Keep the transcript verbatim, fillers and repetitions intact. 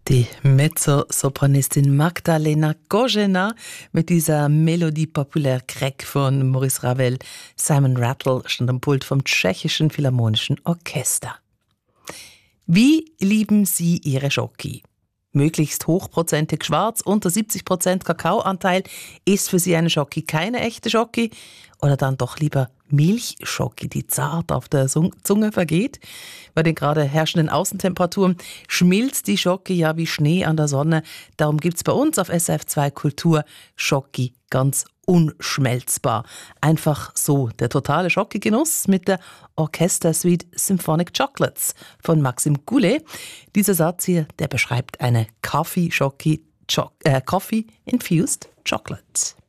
Die Mezzosopranistin Magdalena Kožená mit dieser Melodie populär Grec von Maurice Ravel. Simon Rattle stand am Pult vom Tschechischen Philharmonischen Orchester. Wie lieben Sie Ihre Schoki? Möglichst hochprozentig schwarz, unter siebzig Prozent Kakaoanteil. Ist für Sie eine Schoki keine echte Schoki? Oder dann doch lieber Milchschoki, die zart auf der Zunge vergeht? Bei den gerade herrschenden Außentemperaturen schmilzt die Schoki ja wie Schnee an der Sonne. Darum gibt's bei uns auf S R F zwei Kultur Schoki ganz unschmelzbar. Einfach so der totale Schoki-Genuss mit der Orchestersuite Symphonic Chocolates von Maxime Goulet. Dieser Satz hier, der beschreibt eine Coffee-Schoki, äh, Coffee-Infused Chocolate.